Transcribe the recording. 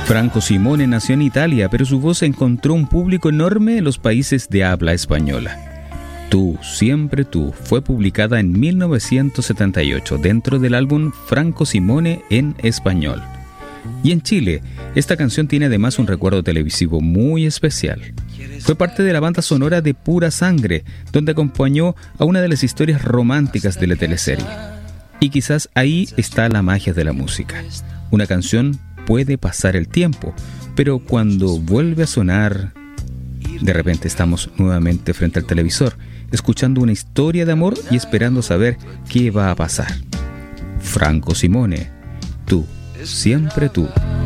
Franco Simone nació en Italia, pero su voz encontró un público enorme en los países de habla española. Tú, siempre tú, fue publicada en 1978 dentro del álbum Franco Simone en español. Y en Chile, esta canción tiene además un recuerdo televisivo muy especial. Fue parte de la banda sonora de Pura Sangre, donde acompañó a una de las historias románticas de la teleserie. Y quizás ahí está la magia de la música. Una canción puede pasar el tiempo, pero cuando vuelve a sonar, de repente estamos nuevamente frente al televisor, escuchando una historia de amor y esperando saber qué va a pasar. Franco Simone, tú, siempre tú.